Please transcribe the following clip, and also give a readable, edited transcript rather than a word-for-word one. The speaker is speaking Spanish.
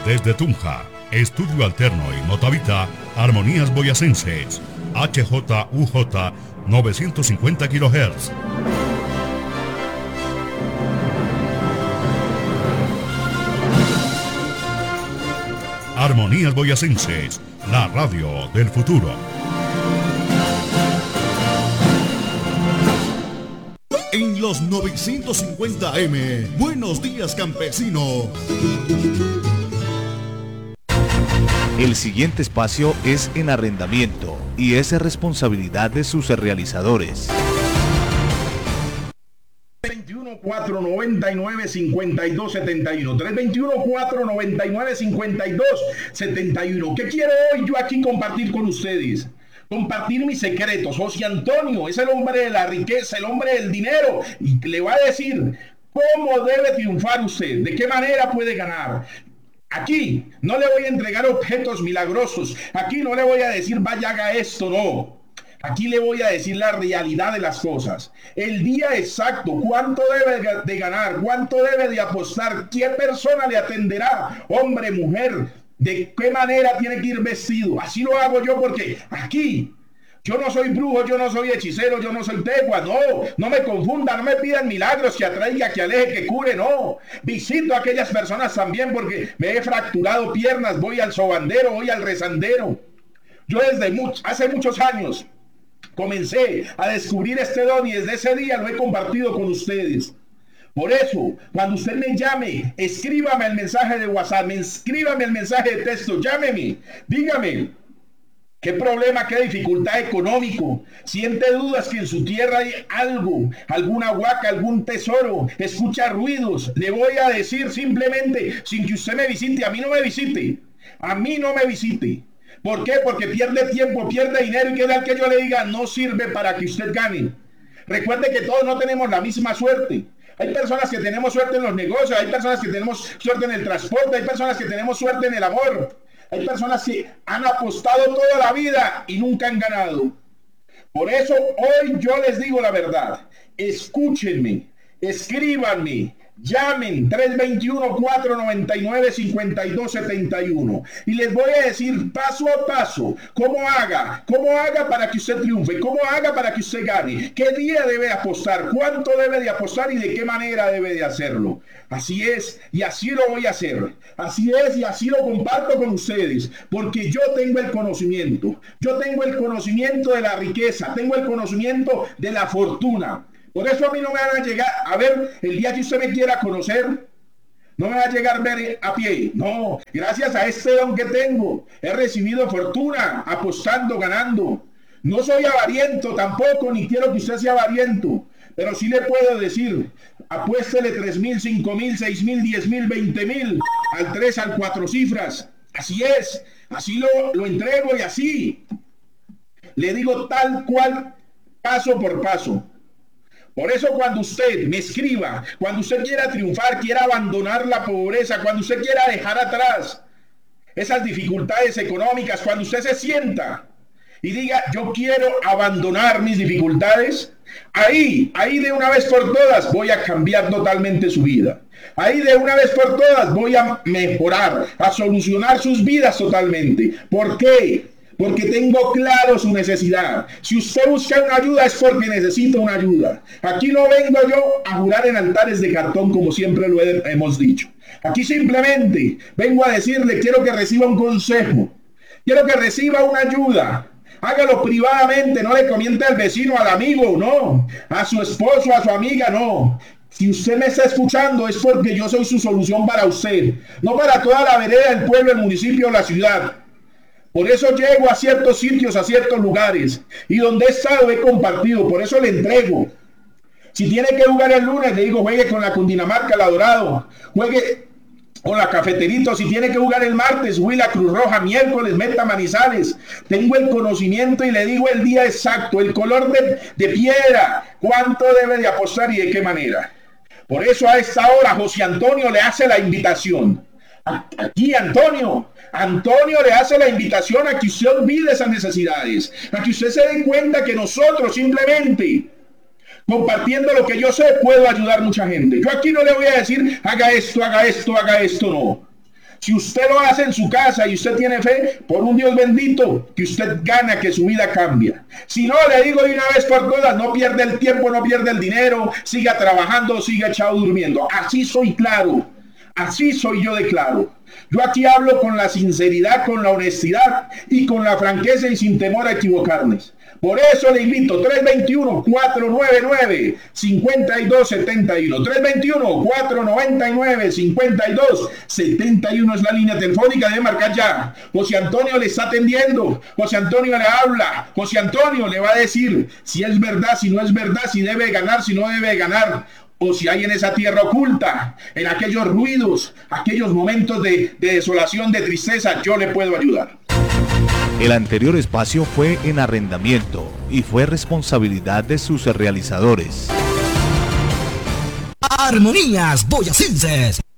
Desde Tunja, Estudio Alterno y Motavita, Armonías Boyacenses, HJUJ 950 kHz. Armonías Boyacenses, la radio del futuro. En los 950 AM, Buenos Días Campesino. El siguiente espacio es en arrendamiento y es responsabilidad de sus realizadores. 321-499-5271. 321-499-5271. ¿Qué quiero hoy yo aquí compartir con ustedes? Compartir mis secretos. José Antonio es el hombre de la riqueza, el hombre del dinero, y le va a decir cómo debe triunfar usted, de qué manera puede ganar. Aquí no le voy a entregar objetos milagrosos, aquí no le voy a decir vaya haga esto, no. Aquí le voy a decir la realidad de las cosas, el día exacto, cuánto debe de ganar, cuánto debe de apostar, qué persona le atenderá, hombre, mujer, de qué manera tiene que ir vestido. Así lo hago yo porque aquí yo no soy brujo, yo no soy hechicero, yo no soy tegua, no me confundan, no me pidan milagros, que atraiga, que aleje, que cure, no. Visito a aquellas personas también porque me he fracturado piernas, voy al sobandero, voy al rezandero. Yo hace muchos años comencé a descubrir este don y desde ese día lo he compartido con ustedes. Por eso, cuando usted me llame, escríbame el mensaje de WhatsApp, escríbame el mensaje de texto, llámeme, dígame qué problema, qué dificultad económico, siente dudas que en su tierra hay algo, alguna huaca, algún tesoro, escucha ruidos. Le voy a decir simplemente, sin que usted me visite, a mí no me visite, a mí no me visite. ¿Por qué? Porque pierde tiempo, pierde dinero, y qué tal que yo le diga no sirve para que usted gane. Recuerde que todos no tenemos la misma suerte. Hay personas que tenemos suerte en los negocios, hay personas que tenemos suerte en el transporte, hay personas que tenemos suerte en el amor. Hay personas que han apostado toda la vida y nunca han ganado. Por eso hoy yo les digo la verdad. Escúchenme, escríbanme, llamen 321-499-5271 y les voy a decir paso a paso cómo haga para que usted triunfe, cómo haga para que usted gane, qué día debe apostar, cuánto debe de apostar y de qué manera debe de hacerlo. Así es, y así lo voy a hacer. Así es, y así lo comparto con ustedes, porque yo tengo el conocimiento de la riqueza, tengo el conocimiento de la fortuna. Por eso a mí no me van a llegar a ver el día que usted me quiera conocer, no me va a llegar a ver a pie. No, gracias a este don que tengo, he recibido fortuna apostando, ganando. No soy avariento tampoco, ni quiero que usted sea avariento, pero sí le puedo decir, apuéstele 3,000, 5,000, 6,000, 10,000, 20,000, al 3, al 4 cifras. Así es, así lo entrego y así le digo tal cual, paso por paso. Por eso cuando usted me escriba, cuando usted quiera triunfar, quiera abandonar la pobreza, cuando usted quiera dejar atrás esas dificultades económicas, cuando usted se sienta y diga yo quiero abandonar mis dificultades, ahí de una vez por todas voy a cambiar totalmente su vida. Ahí de una vez por todas voy a mejorar, a solucionar sus vidas totalmente. ¿Por qué? Porque tengo claro su necesidad. Si usted busca una ayuda es porque necesita una ayuda. Aquí no vengo yo a jurar en altares de cartón como siempre lo hemos dicho. Aquí simplemente vengo a decirle, quiero que reciba un consejo, quiero que reciba una ayuda. Hágalo privadamente, no le comiente al vecino, al amigo, no, a su esposo, a su amiga, no. Si usted me está escuchando es porque yo soy su solución para usted, no para toda la vereda, el pueblo, el municipio o la ciudad. Por eso llego a ciertos sitios, a ciertos lugares, y donde he estado he compartido, por eso le entrego. Si tiene que jugar el lunes, le digo juegue con la Cundinamarca, la Dorado, juegue con la Cafeterito. Si tiene que jugar el martes, Huila, Cruz Roja, miércoles, Meta, Manizales. Tengo el conocimiento y le digo el día exacto, el color de piedra, cuánto debe de apostar y de qué manera. Por eso a esta hora José Antonio le hace la invitación. Aquí Antonio le hace la invitación a que usted olvide esas necesidades, a que usted se dé cuenta que nosotros simplemente compartiendo lo que yo sé puedo ayudar a mucha gente. Yo aquí no le voy a decir haga esto, no. Si usted lo hace en su casa y usted tiene fe, por un Dios bendito, que usted gana, que su vida cambia. Si no, le digo de una vez por todas, no pierde el tiempo, no pierde el dinero, siga trabajando, siga echado durmiendo. Así soy claro, así soy yo de claro. Yo aquí hablo con la sinceridad, con la honestidad y con la franqueza y sin temor a equivocarnos. Por eso le invito, 321-499-5271. 321-499-5271 es la línea telefónica, debe marcar ya. José Antonio le está atendiendo, José Antonio le habla, José Antonio le va a decir si es verdad, si no es verdad, si debe ganar, si no debe ganar, o si hay en esa tierra oculta, en aquellos ruidos, aquellos momentos de desolación, de tristeza, yo le puedo ayudar. El anterior espacio fue en arrendamiento y fue responsabilidad de sus realizadores. Armonías Boyacenses.